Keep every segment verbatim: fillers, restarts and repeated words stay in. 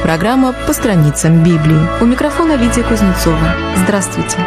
программа «По страницам Библии». У микрофона Лидия Кузнецова. Здравствуйте.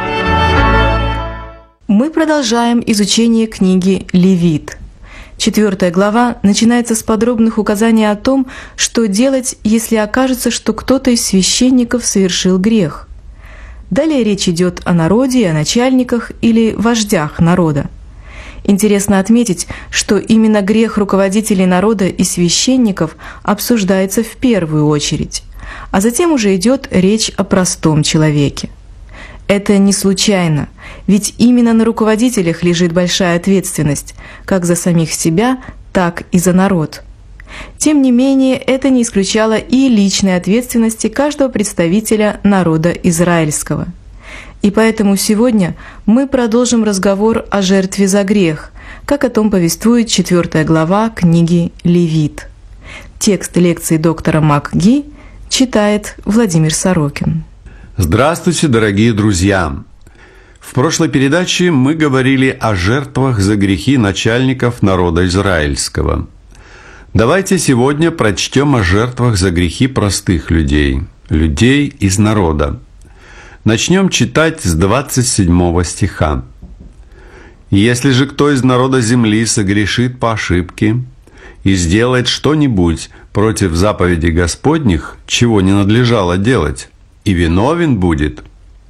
Мы продолжаем изучение книги «Левит». Четвертая глава начинается с подробных указаний о том, что делать, если окажется, что кто-то из священников совершил грех. Далее речь идет о народе и о начальниках или вождях народа. Интересно отметить, что именно грех руководителей народа и священников обсуждается в первую очередь, а затем уже идет речь о простом человеке. Это не случайно, ведь именно на руководителях лежит большая ответственность, как за самих себя, так и за народ. Тем не менее, это не исключало и личной ответственности каждого представителя народа израильского. И поэтому сегодня мы продолжим разговор о жертве за грех, как о том повествует четвертая глава книги «Левит». Текст лекции доктора МакГи читает Владимир Сорокин. Здравствуйте, дорогие друзья! В прошлой передаче мы говорили о жертвах за грехи начальников народа израильского. Давайте сегодня прочтем о жертвах за грехи простых людей, людей из народа. Начнем читать с двадцать седьмого стиха. «Если же кто из народа земли согрешит по ошибке и сделает что-нибудь против заповедей Господних, чего не надлежало делать, и виновен будет».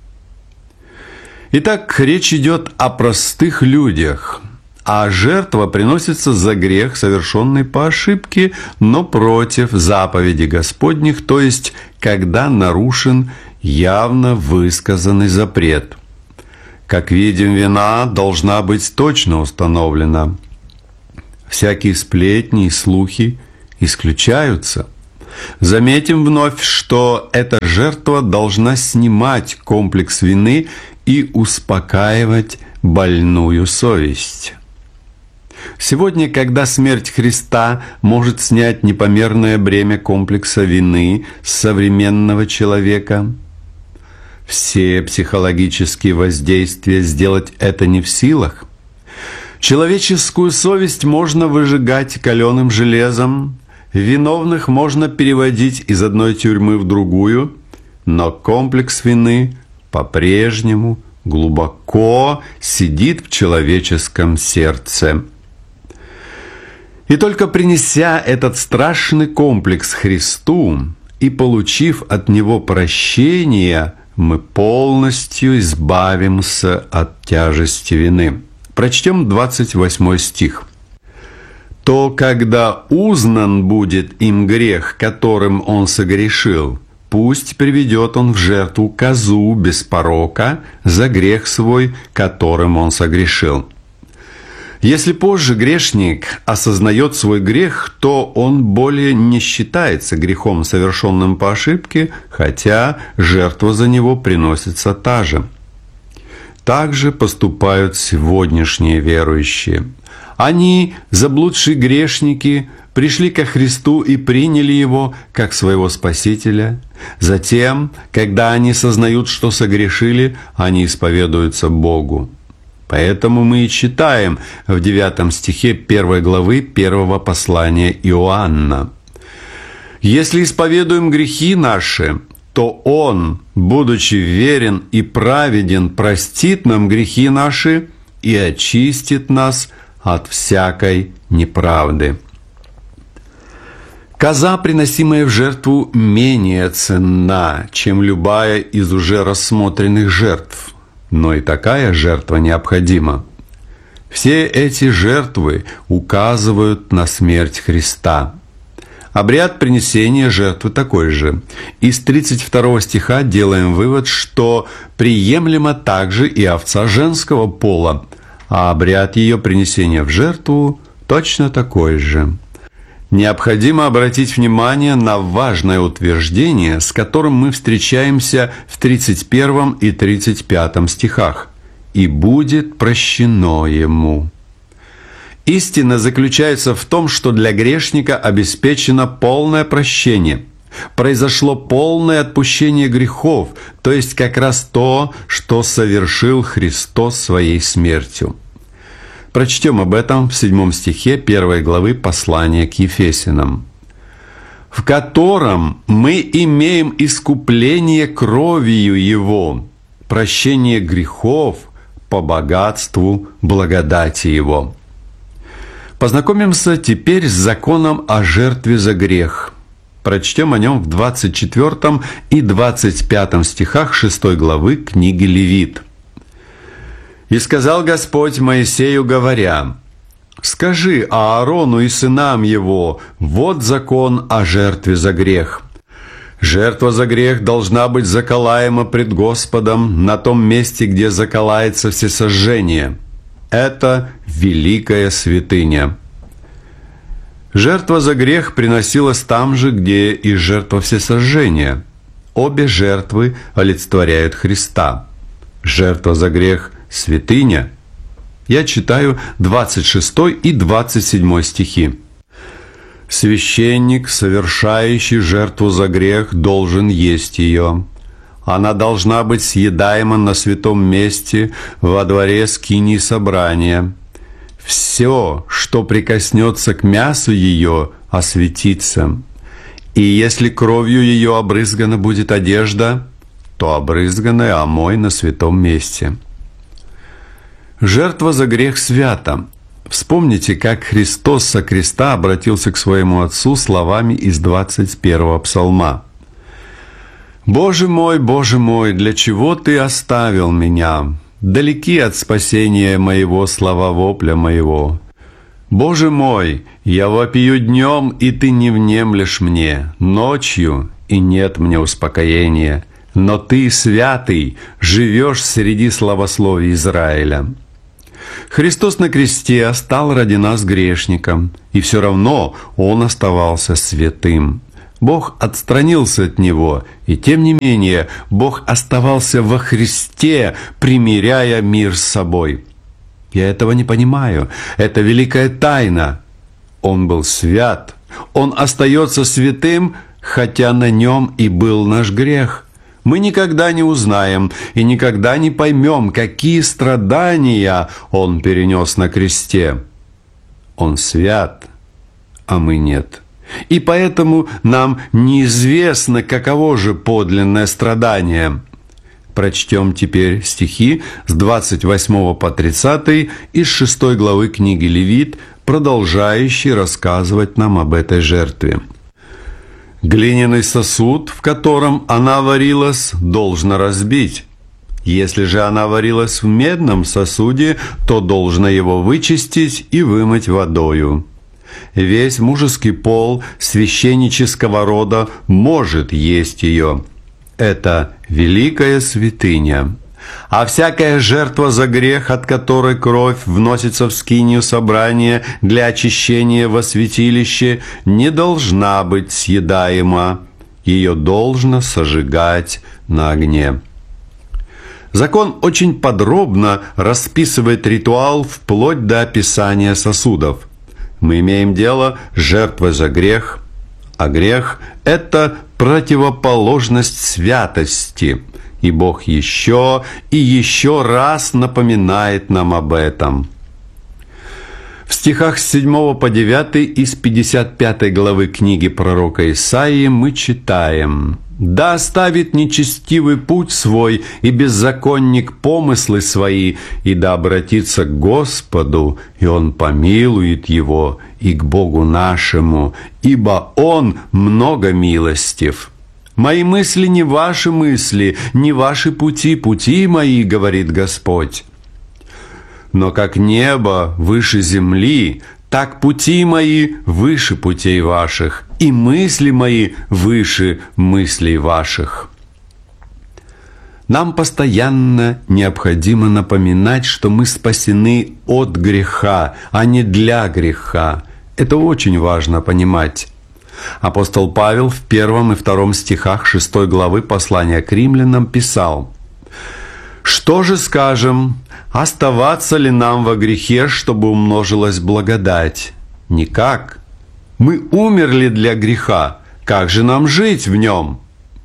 Итак, речь идет о простых людях, а жертва приносится за грех, совершенный по ошибке, но против заповедей Господних, то есть когда нарушен явно высказанный запрет. Как видим, вина должна быть точно установлена. Всякие сплетни и слухи исключаются. Заметим вновь, что эта жертва должна снимать комплекс вины и успокаивать больную совесть. Сегодня, когда смерть Христа может снять непомерное бремя комплекса вины с современного человека, все психологические воздействия сделать это не в силах. Человеческую совесть можно выжигать каленым железом, виновных можно переводить из одной тюрьмы в другую, но комплекс вины по-прежнему глубоко сидит в человеческом сердце. И только принеся этот страшный комплекс Христу и получив от Него прощение, мы полностью избавимся от тяжести вины. Прочтем двадцать восьмой стих. «То, когда узнан будет им грех, которым он согрешил, пусть приведет он в жертву козу без порока за грех свой, которым он согрешил». Если позже грешник осознает свой грех, то он более не считается грехом, совершенным по ошибке, хотя жертва за него приносится та же. Так же поступают сегодняшние верующие. Они, заблудшие грешники, пришли ко Христу и приняли Его как своего Спасителя. Затем, когда они сознают, что согрешили, они исповедуются Богу. Поэтому мы и читаем в девятом стихе первой главы первого послания Иоанна. «Если исповедуем грехи наши, то Он, будучи верен и праведен, простит нам грехи наши и очистит нас от всякой неправды». Коза, приносимая в жертву, менее ценна, чем любая из уже рассмотренных жертв. Но и такая жертва необходима. Все эти жертвы указывают на смерть Христа. Обряд принесения жертвы такой же. Из тридцать второго стиха делаем вывод, что приемлема также и овца женского пола, а обряд ее принесения в жертву точно такой же. Необходимо обратить внимание на важное утверждение, с которым мы встречаемся в тридцать первом и тридцать пятом стихах. «И будет прощено ему». Истина заключается в том, что для грешника обеспечено полное прощение. Произошло полное отпущение грехов, то есть как раз то, что совершил Христос своей смертью. Прочтем об этом в седьмом стихе первой главы послания к Ефесянам. в котором мы имеем искупление кровью Его, прощение грехов по богатству благодати Его. Познакомимся теперь с законом о жертве за грех. Прочтем о нем в двадцать четвёртом и двадцать пятом стихах шестой главы книги Левит. «И сказал Господь Моисею, говоря: скажи Аарону и сынам его, вот закон о жертве за грех. Жертва за грех должна быть заколаема пред Господом на том месте, где заколается всесожжение. Это великая святыня». Жертва за грех приносилась там же, где и жертва всесожжения. Обе жертвы олицетворяют Христа. Жертва за грех – святыня. Я читаю двадцать шестой и двадцать седьмой стихи. «Священник, совершающий жертву за грех, должен есть ее. Она должна быть съедаема на святом месте во дворе скинии собрания. Все, что прикоснется к мясу ее, осветится. И если кровью ее обрызгана будет одежда, то обрызганная омой на святом месте». Жертва за грех свята. Вспомните, как Христос со креста обратился к своему Отцу словами из двадцать первого псалма. «Боже мой, Боже мой, для чего Ты оставил меня? Далеки от спасения моего слова вопля моего. Боже мой, я вопию днем, и Ты не внемлешь мне, ночью, и нет мне успокоения. Но Ты, святый, живешь среди славословий Израиля». Христос на кресте стал ради нас грешником, и все равно Он оставался святым. Бог отстранился от Него, и тем не менее Бог оставался во Христе, примиряя мир с собой. Я этого не понимаю. Это великая тайна. Он был свят. Он остается святым, хотя на Нем и был наш грех. Мы никогда не узнаем и никогда не поймем, какие страдания Он перенес на кресте. Он свят, а мы нет. И поэтому нам неизвестно, каково же подлинное страдание. Прочтем теперь стихи с двадцать восьмого по тридцатый из шестой главы книги Левит, продолжающие рассказывать нам об этой жертве. «Глиняный сосуд, в котором она варилась, должно разбить. Если же она варилась в медном сосуде, то должно его вычистить и вымыть водою. Весь мужеский пол священнического рода может есть ее. Это великая святыня. А всякая жертва за грех, от которой кровь вносится в скинию собрания для очищения во святилище, не должна быть съедаема. Ее должно сожигать на огне». Закон очень подробно расписывает ритуал вплоть до описания сосудов. Мы имеем дело с жертвой за грех, а грех – это противоположность святости. И Бог еще и еще раз напоминает нам об этом. В стихах с седьмого по девятый из пятьдесят пятой главы книги пророка Исаии мы читаем: «Да оставит нечестивый путь свой и беззаконник помыслы свои, и да обратится к Господу, и Он помилует его, и к Богу нашему, ибо Он много милостив. Мои мысли не ваши мысли, не ваши пути, пути мои, говорит Господь. Но как небо выше земли, так пути мои выше путей ваших, и мысли мои выше мыслей ваших». Нам постоянно необходимо напоминать, что мы спасены от греха, а не для греха. Это очень важно понимать. Апостол Павел в первом и втором стихах шестой главы послания к римлянам писал: «Что же скажем? Оставаться ли нам во грехе, чтобы умножилась благодать? Никак. Мы умерли для греха. Как же нам жить в нем?»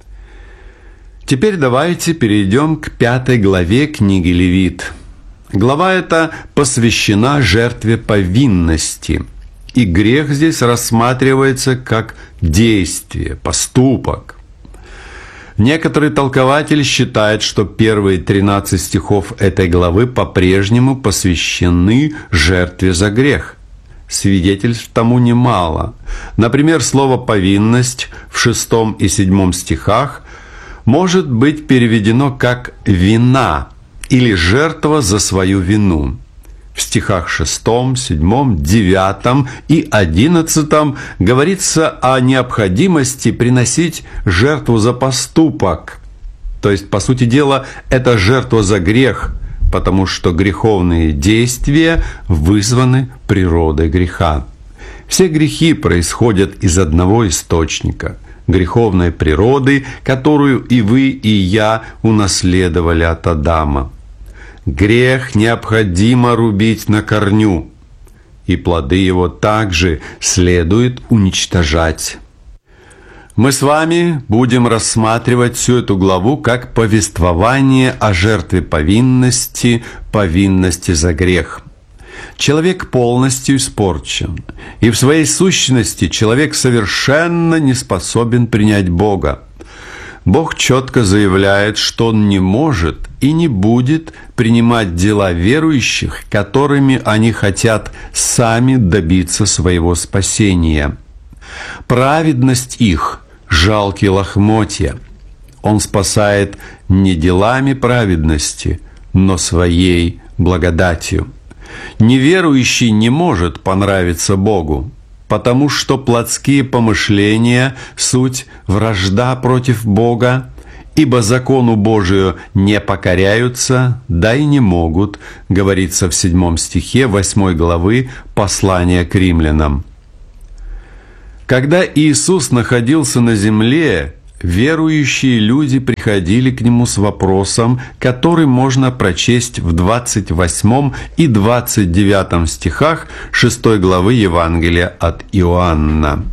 Теперь давайте перейдем к пятой главе книги Левит. Глава эта посвящена жертве повинности. И грех здесь рассматривается как действие, поступок. Некоторые толкователи считают, что первые тринадцать стихов этой главы по-прежнему посвящены жертве за грех. Свидетельств тому немало. Например, слово «повинность» в шестом и седьмом стихах может быть переведено как «вина» или «жертва за свою вину». В стихах шестом, седьмом, девятом и одиннадцатом говорится о необходимости приносить жертву за поступок. То есть, по сути дела, это жертва за грех, потому что греховные действия вызваны природой греха. Все грехи происходят из одного источника – греховной природы, которую и вы, и я унаследовали от Адама. Грех необходимо рубить на корню, и плоды его также следует уничтожать. Мы с вами будем рассматривать всю эту главу как повествование о жертве повинности, повинности за грех. Человек полностью испорчен, и в своей сущности человек совершенно не способен принять Бога. Бог четко заявляет, что Он не может и не будет принимать дела верующих, которыми они хотят сами добиться своего спасения. Праведность их – жалкие лохмотья. Он спасает не делами праведности, но своей благодатью. Неверующий не может понравиться Богу, потому что плотские помышления – суть вражда против Бога, ибо закону Божию не покоряются, да и не могут, говорится в седьмом стихе восьмой главы послания к римлянам. Когда Иисус находился на земле, верующие люди приходили к Нему с вопросом, который можно прочесть в двадцать восьмом и двадцать девятом стихах шестой главы Евангелия от Иоанна.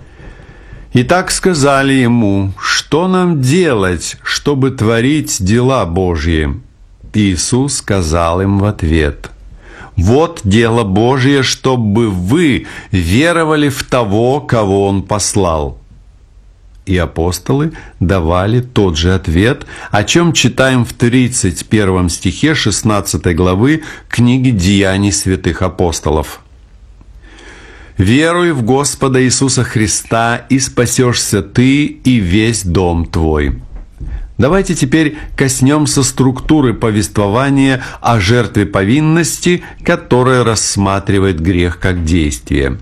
«Итак сказали Ему, что нам делать, чтобы творить дела Божьи?» Иисус сказал им в ответ: «Вот дело Божье, чтобы вы веровали в того, кого Он послал». И апостолы давали тот же ответ, о чем читаем в тридцать первом стихе шестнадцатой главы книги «Деяний святых апостолов». «Веруй в Господа Иисуса Христа, и спасешься ты и весь дом твой». Давайте теперь коснемся структуры повествования о жертве повинности, которая рассматривает грех как действие.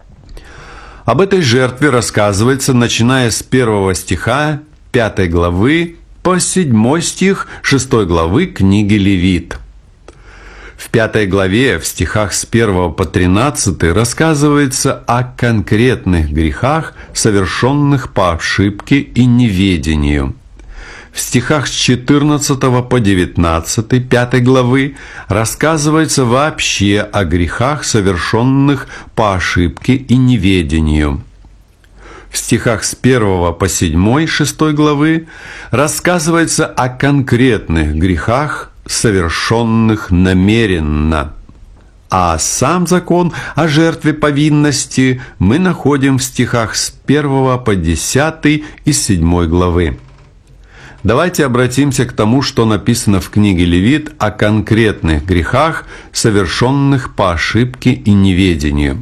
Об этой жертве рассказывается, начиная с первого стиха пятой главы по седьмой стих шестой главы книги Левит. В пятой главе, в стихах с первого по тринадцатый, рассказывается о конкретных грехах, совершенных по ошибке и неведению. В стихах с четырнадцатого по девятнадцатый пятой главы рассказывается вообще о грехах, совершенных по ошибке и неведению. В стихах с первого по седьмой шестой главы рассказывается о конкретных грехах, совершенных намеренно. А сам закон о жертве повинности мы находим в стихах с первого по десятый из седьмой главы. Давайте обратимся к тому, что написано в книге Левит о конкретных грехах, совершенных по ошибке и неведению.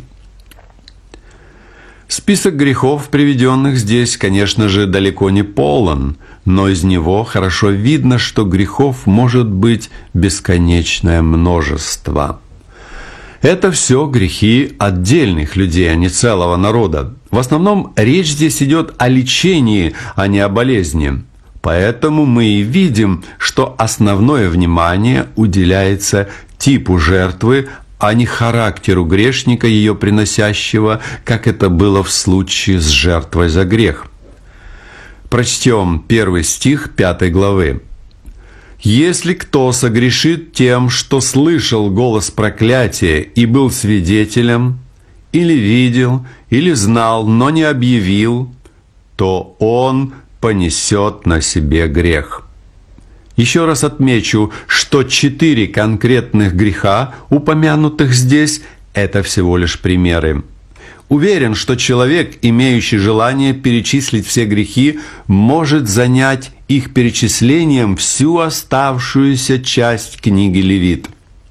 Список грехов, приведенных здесь, конечно же, далеко не полон, но из него хорошо видно, что грехов может быть бесконечное множество. Это все грехи отдельных людей, а не целого народа. В основном речь здесь идет о лечении, а не о болезни. Поэтому мы и видим, что основное внимание уделяется типу жертвы, а не характеру грешника, ее приносящего, как это было в случае с жертвой за грех. Прочтем первый стих пятой главы. «Если кто согрешит тем, что слышал голос проклятия и был свидетелем, или видел, или знал, но не объявил, то он понесет на себе грех». Еще раз отмечу, что четыре конкретных греха, упомянутых здесь, это всего лишь примеры. Уверен, что человек, имеющий желание перечислить все грехи, может занять их перечислением всю оставшуюся часть книги Левит.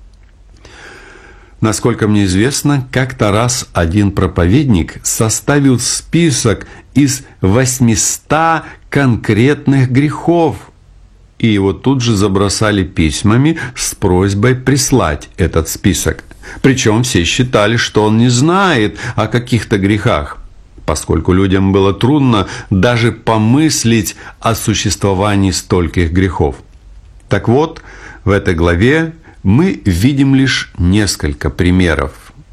Насколько мне известно, как-то раз один проповедник составил список из восьмисот конкретных грехов, и его тут же забросали письмами с просьбой прислать этот список. Причем все считали, что он не знает о каких-то грехах, поскольку людям было трудно даже помыслить о существовании стольких грехов. Так вот, в этой главе мы видим лишь несколько примеров.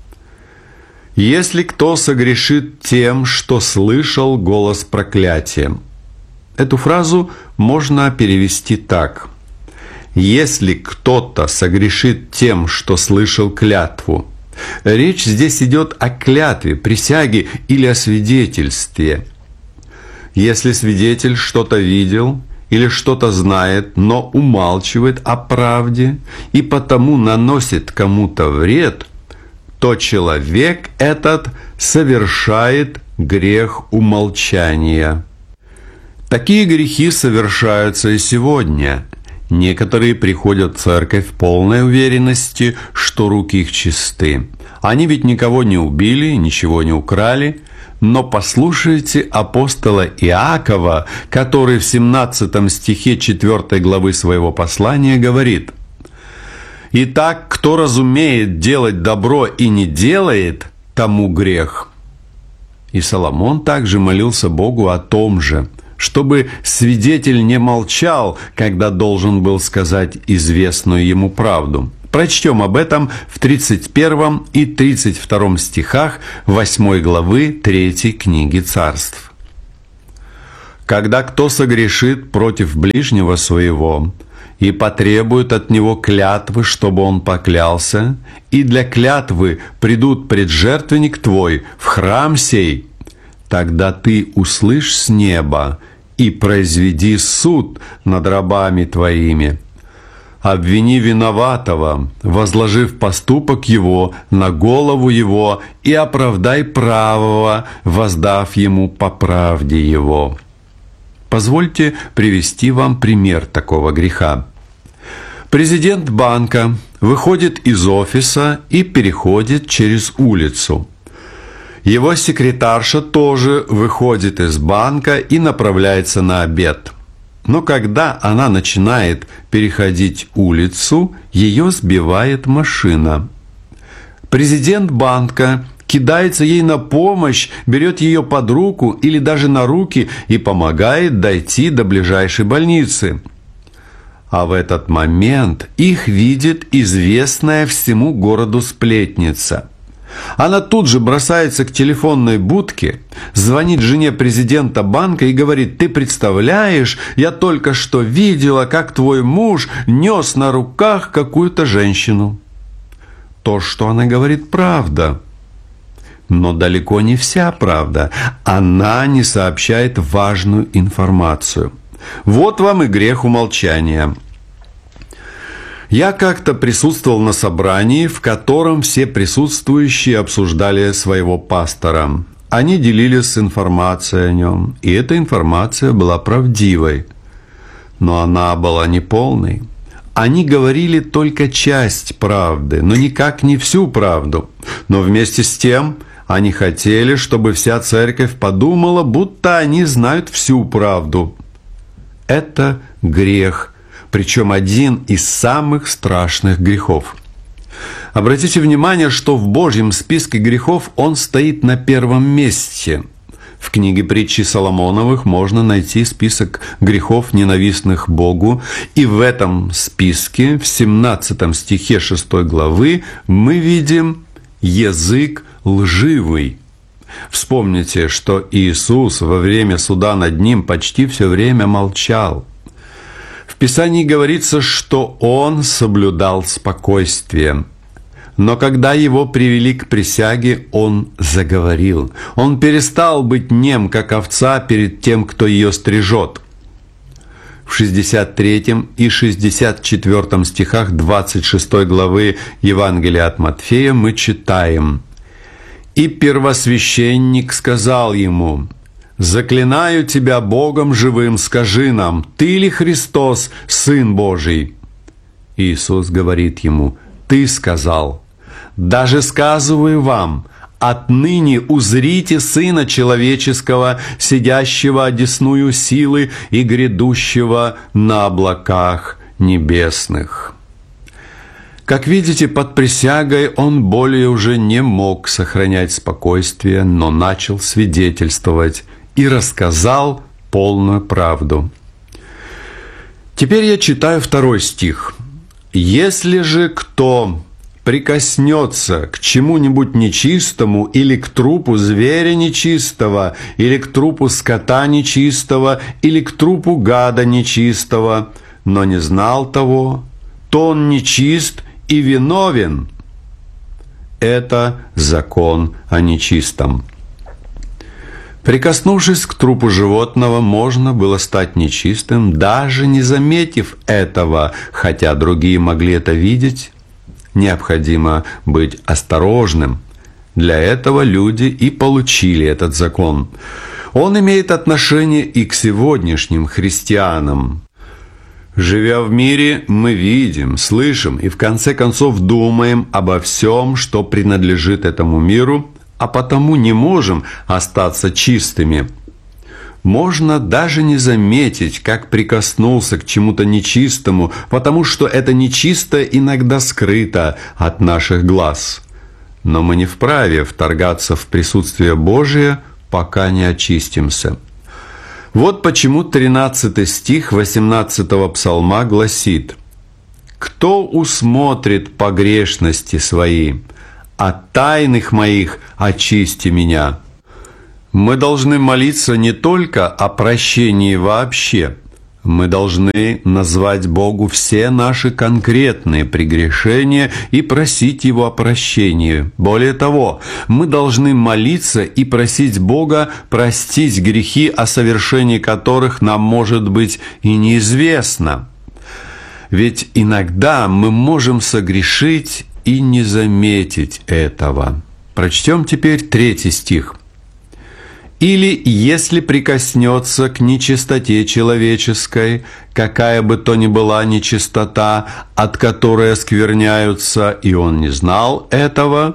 «Если кто согрешит тем, что слышал голос проклятия». Эту фразу можно перевести так: «Если кто-то согрешит тем, что слышал клятву». Речь здесь идет о клятве, присяге или о свидетельстве. Если свидетель что-то видел или что-то знает, но умалчивает о правде и потому наносит кому-то вред, то человек этот совершает грех умолчания. Такие грехи совершаются и сегодня. Некоторые приходят в церковь в полной уверенности, что руки их чисты. Они ведь никого не убили, ничего не украли. Но послушайте апостола Иакова, который в семнадцатом стихе четвёртой главы своего послания говорит: «Итак, кто разумеет делать добро и не делает, тому грех». И Соломон также молился Богу о том же, чтобы свидетель не молчал, когда должен был сказать известную ему правду. Прочтем об этом в тридцать первом и тридцать втором стихах восьмой главы третьей книги Царств. «Когда кто согрешит против ближнего своего и потребует от него клятвы, чтобы он поклялся, и для клятвы придут пред жертвенник твой в храм сей, тогда ты услышь с неба и произведи суд над рабами твоими. Обвини виноватого, возложив поступок его на голову его, и оправдай правого, воздав ему по правде его». Позвольте привести вам пример такого греха. Президент банка выходит из офиса и переходит через улицу. Его секретарша тоже выходит из банка и направляется на обед. Но когда она начинает переходить улицу, ее сбивает машина. Президент банка кидается ей на помощь, берет ее под руку или даже на руки и помогает дойти до ближайшей больницы. А в этот момент их видит известная всему городу сплетница. Она тут же бросается к телефонной будке, звонит жене президента банка и говорит: «Ты представляешь, я только что видела, как твой муж нес на руках какую-то женщину». То, что она говорит, правда. Но далеко не вся правда. Она не сообщает важную информацию. Вот вам и грех умолчания. Я как-то присутствовал на собрании, в котором все присутствующие обсуждали своего пастора. Они делились информацией о нем, и эта информация была правдивой. Но она была неполной. Они говорили только часть правды, но никак не всю правду. Но вместе с тем они хотели, чтобы вся церковь подумала, будто они знают всю правду. Это грех. Причем один из самых страшных грехов. Обратите внимание, что в Божьем списке грехов он стоит на первом месте. В книге притчи Соломоновых можно найти список грехов, ненавистных Богу, и в этом списке, в семнадцатом стихе шестой главы, мы видим язык лживый. Вспомните, что Иисус во время суда над ним почти все время молчал. В Писании говорится, что он соблюдал спокойствие. Но когда его привели к присяге, он заговорил. Он перестал быть нем, как овца, перед тем, кто ее стрижет. В шестьдесят третьем и шестьдесят четвёртом стихах двадцать шестой главы Евангелия от Матфея мы читаем: И первосвященник сказал ему: «Заклинаю тебя Богом живым, скажи нам, ты ли Христос, Сын Божий?» Иисус говорит ему: «Ты сказал. Даже сказываю вам, отныне узрите Сына Человеческого, сидящего одесную силы и грядущего на облаках небесных». Как видите, под присягой он более уже не мог сохранять спокойствие, но начал свидетельствовать и рассказал полную правду. Теперь я читаю второй стих. «Если же кто прикоснется к чему-нибудь нечистому или к трупу зверя нечистого, или к трупу скота нечистого, или к трупу гада нечистого, но не знал того, то он нечист и виновен». Это закон о нечистом. Прикоснувшись к трупу животного, можно было стать нечистым, даже не заметив этого, хотя другие могли это видеть. Необходимо быть осторожным. Для этого люди и получили этот закон. Он имеет отношение и к сегодняшним христианам. Живя в мире, мы видим, слышим и в конце концов думаем обо всем, что принадлежит этому миру, а потому не можем остаться чистыми. Можно даже не заметить, как прикоснулся к чему-то нечистому, потому что это нечистое иногда скрыто от наших глаз. Но мы не вправе вторгаться в присутствие Божие, пока не очистимся. Вот почему тринадцатый стих восемнадцатого псалма гласит: «Кто усмотрит погрешности свои? От тайных моих очисти меня». Мы должны молиться не только о прощении вообще. Мы должны назвать Богу все наши конкретные прегрешения и просить Его о прощении. Более того, мы должны молиться и просить Бога простить грехи, о совершении которых нам, может быть, и неизвестно. Ведь иногда мы можем согрешить и не заметить этого. Прочтем теперь третий стих. «Или если прикоснется к нечистоте человеческой, какая бы то ни была нечистота, от которой оскверняются, и он не знал этого,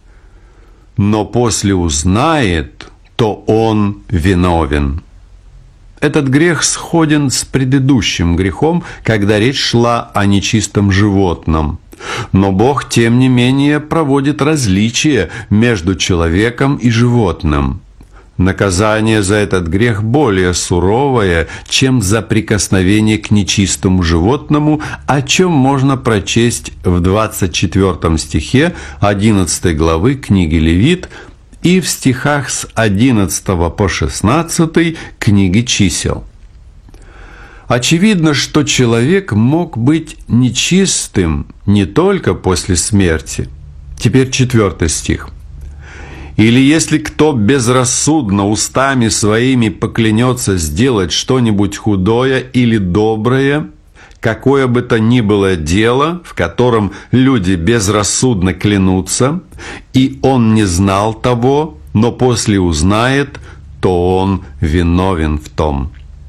но после узнает, то он виновен». Этот грех сходен с предыдущим грехом, когда речь шла о нечистом животном. Но Бог, тем не менее, проводит различие между человеком и животным. Наказание за этот грех более суровое, чем за прикосновение к нечистому животному, о чем можно прочесть в двадцать четвёртом стихе одиннадцатой главы книги Левит и в стихах с одиннадцатого по шестнадцатый книги Чисел. Очевидно, что человек мог быть нечистым не только после смерти. Теперь четвёртый стих. «Или если кто безрассудно устами своими поклянется сделать что-нибудь худое или доброе, какое бы то ни было дело, в котором люди безрассудно клянутся, и он не знал того, но после узнает, то он виновен в том».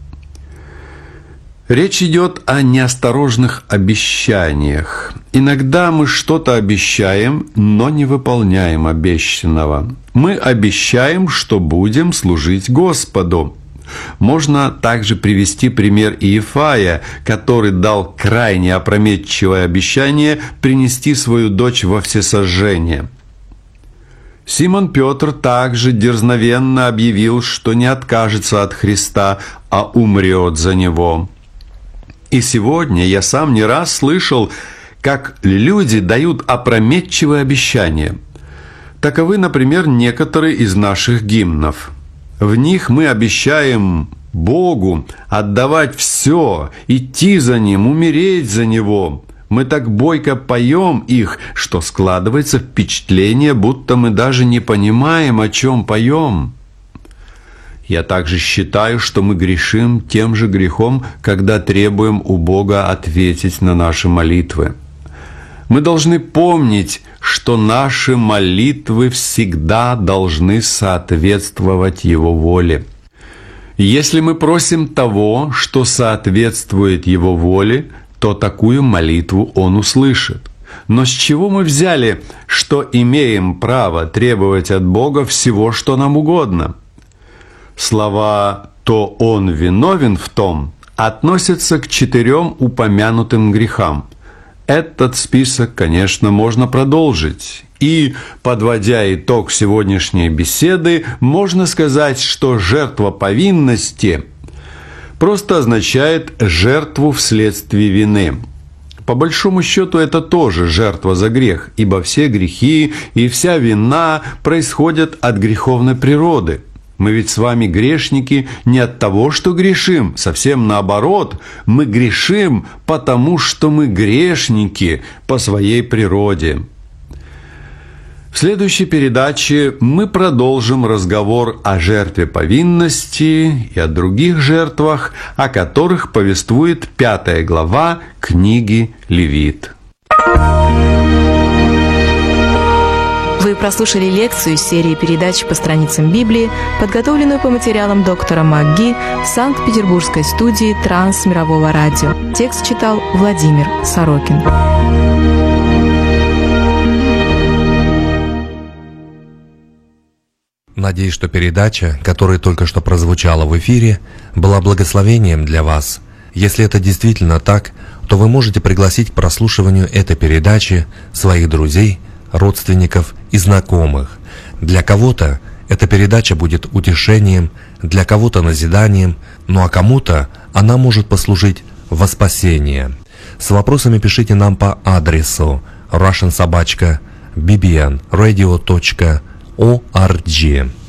Речь идет о неосторожных обещаниях. Иногда мы что-то обещаем, но не выполняем обещанного. Мы обещаем, что будем служить Господу. Можно также привести пример Иефая, который дал крайне опрометчивое обещание принести свою дочь во всесожжение. Симон Петр также дерзновенно объявил, что не откажется от Христа, а умрет за Него. И сегодня я сам не раз слышал, как люди дают опрометчивые обещания. Таковы, например, некоторые из наших гимнов. В них мы обещаем Богу отдавать все, идти за Ним, умереть за Него. Мы так бойко поем их, что складывается впечатление, будто мы даже не понимаем, о чем поем. Я также считаю, что мы грешим тем же грехом, когда требуем у Бога ответить на наши молитвы. Мы должны помнить, что наши молитвы всегда должны соответствовать Его воле. Если мы просим того, что соответствует Его воле, то такую молитву Он услышит. Но с чего мы взяли, что имеем право требовать от Бога всего, что нам угодно? Слова «то Он виновен в том» относятся к четырем упомянутым грехам. Этот список, конечно, можно продолжить. И, подводя итог сегодняшней беседы, можно сказать, что жертва повинности просто означает жертву вследствие вины. По большому счету, это тоже жертва за грех, ибо все грехи и вся вина происходят от греховной природы. Мы ведь с вами грешники не от того, что грешим, совсем наоборот, мы грешим, потому что мы грешники по своей природе. В следующей передаче мы продолжим разговор о жертве повинности и о других жертвах, о которых повествует пятая глава книги Левит. Вы прослушали лекцию из серии передач по страницам Библии, подготовленную по материалам доктора МакГи в Санкт-Петербургской студии Трансмирового радио. Текст читал Владимир Сорокин. Надеюсь, что передача, которая только что прозвучала в эфире, была благословением для вас. Если это действительно так, то вы можете пригласить к прослушиванию этой передачи своих друзей, родственников и знакомых. Для кого-то эта передача будет утешением, для кого-то назиданием, ну а кому-то она может послужить во спасение. С вопросами пишите нам по адресу russian собака би би эн радио точка орг.